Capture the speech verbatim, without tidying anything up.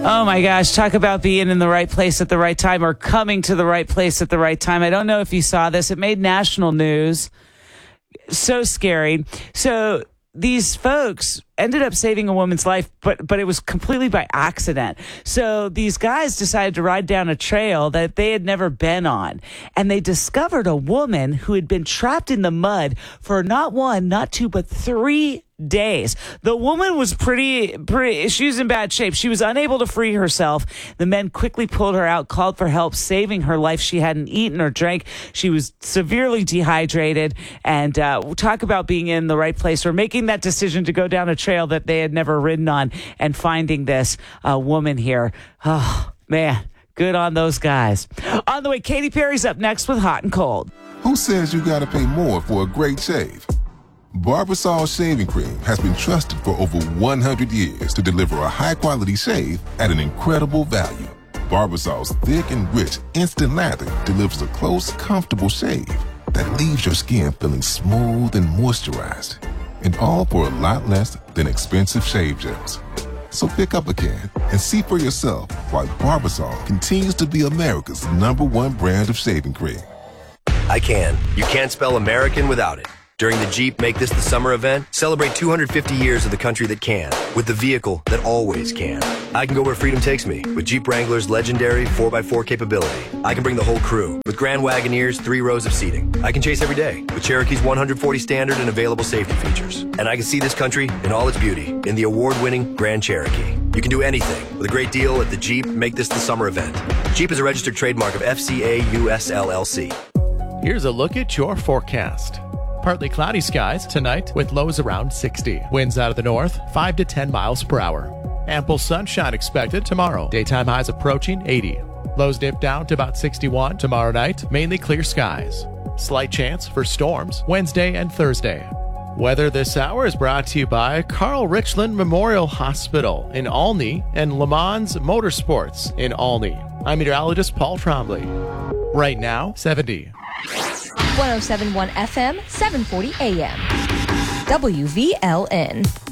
Oh my gosh, talk about being in the right place at the right time or coming to the right place at the right time. I don't know if you saw this. It made national news. So scary. So these folks ended up saving a woman's life, but but it was completely by accident. So these guys decided to ride down a trail that they had never been on, and they discovered a woman who had been trapped in the mud for not one, not two, but three days. The woman was pretty, pretty, she was in bad shape. She was unable to free herself. The men quickly pulled her out, called for help, saving her life. She hadn't eaten or drank. She was severely dehydrated. And uh, we'll talk about being in the right place or making that decision to go down a trail that they had never ridden on and finding this uh, woman here. Oh, man. Good on those guys. On the way, Katy Perry's up next with Hot and Cold. Who says you got to pay more for a great shave? Barbasol Shaving Cream has been trusted for over one hundred years to deliver a high-quality shave at an incredible value. Barbasol's thick and rich instant lather delivers a close, comfortable shave that leaves your skin feeling smooth and moisturized, and all for a lot less than expensive shave gels. So pick up a can and see for yourself why Barbasol continues to be America's number one brand of shaving cream. I can. You can't spell American without it. During the Jeep Make This the Summer event, celebrate two hundred fifty years of the country that can, with the vehicle that always can. I can go where freedom takes me, with Jeep Wrangler's legendary four by four capability. I can bring the whole crew, with Grand Wagoneer's three rows of seating. I can chase every day, with Cherokee's one hundred forty standard and available safety features. And I can see this country in all its beauty, in the award-winning Grand Cherokee. You can do anything, with a great deal at the Jeep Make This the Summer event. Jeep is a registered trademark of F C A U S L L C. Here's a look at your forecast. Partly cloudy skies tonight with lows around sixty. Winds out of the north, five to ten miles per hour. Ample sunshine expected tomorrow. Daytime highs approaching eighty. Lows dip down to about sixty-one tomorrow night. Mainly clear skies. Slight chance for storms Wednesday and Thursday. Weather this hour is brought to you by Carl Richland Memorial Hospital in Olney and Le Mans Motorsports in Olney. I'm meteorologist Paul Trombley. Right now, seventy. one oh seven point one F M, seven forty A M. W V L N.